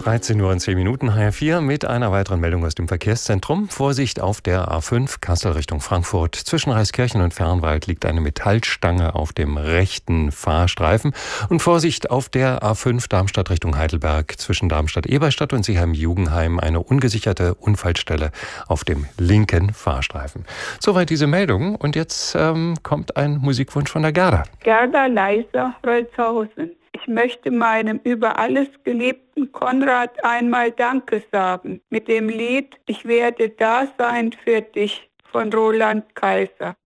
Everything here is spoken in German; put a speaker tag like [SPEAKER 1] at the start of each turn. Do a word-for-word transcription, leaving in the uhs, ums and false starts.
[SPEAKER 1] dreizehn Uhr und zehn Minuten, H R vier mit einer weiteren Meldung aus dem Verkehrszentrum. Vorsicht auf der A fünf, Kassel Richtung Frankfurt. Zwischen Reiskirchen und Fernwald liegt eine Metallstange auf dem rechten Fahrstreifen. Und Vorsicht auf der A fünf, Darmstadt Richtung Heidelberg. Zwischen Darmstadt-Eberstadt und Seeheim-Jugenheim eine ungesicherte Unfallstelle auf dem linken Fahrstreifen. Soweit diese Meldung. Und jetzt ähm, kommt ein Musikwunsch von der Gerda.
[SPEAKER 2] Gerda Leiser, Holzhausen. Ich möchte meinem über alles geliebten Konrad einmal Danke sagen mit dem Lied Ich werde da sein für dich von Roland Kaiser.